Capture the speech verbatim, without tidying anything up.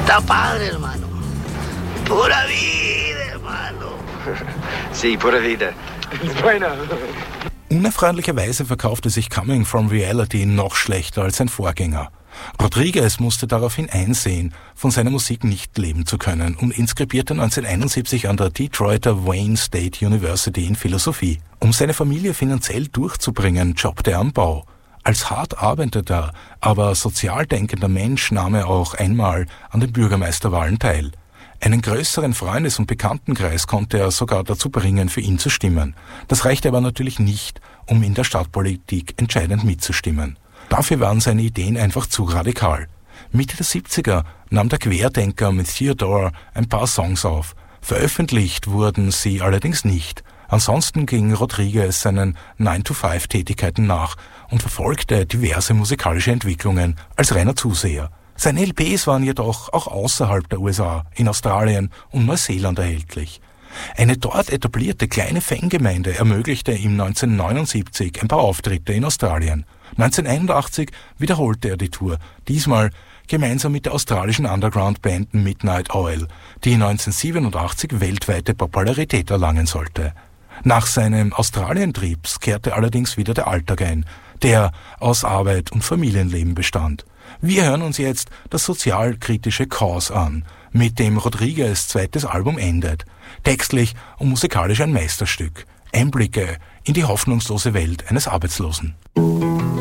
Sta padre, hermano. Pura vida, hermano. Sí, pura vida. Bueno. Unerfreulicherweise verkaufte sich Coming from Reality noch schlechter als sein Vorgänger. Rodriguez musste daraufhin einsehen, von seiner Musik nicht leben zu können und inskribierte neunzehnhunderteinundsiebzig an der Detroiter Wayne State University in Philosophie. Um seine Familie finanziell durchzubringen, jobbte er am Bau. Als hart arbeitender, aber sozial denkender Mensch nahm er auch einmal an den Bürgermeisterwahlen teil. Einen größeren Freundes- und Bekanntenkreis konnte er sogar dazu bringen, für ihn zu stimmen. Das reichte aber natürlich nicht, um in der Stadtpolitik entscheidend mitzustimmen. Dafür waren seine Ideen einfach zu radikal. Mitte der siebziger nahm der Querdenker mit Theodore ein paar Songs auf. Veröffentlicht wurden sie allerdings nicht. Ansonsten ging Rodriguez seinen nine to five Tätigkeiten nach und verfolgte diverse musikalische Entwicklungen als reiner Zuseher. Seine L Ps waren jedoch auch außerhalb der U S A, in Australien und Neuseeland erhältlich. Eine dort etablierte kleine Fangemeinde ermöglichte ihm neunzehnhundertneunundsiebzig ein paar Auftritte in Australien. neunzehnhunderteinundachtzig wiederholte er die Tour, diesmal gemeinsam mit der australischen Underground-Band Midnight Oil, die neunzehnhundertsiebenundachtzig weltweite Popularität erlangen sollte. Nach seinem Australien-Trips kehrte allerdings wieder der Alltag ein, der aus Arbeit und Familienleben bestand. Wir hören uns jetzt das sozialkritische Cause an, mit dem Rodriguez' zweites Album endet. Textlich und musikalisch ein Meisterstück. Einblicke in die hoffnungslose Welt eines Arbeitslosen.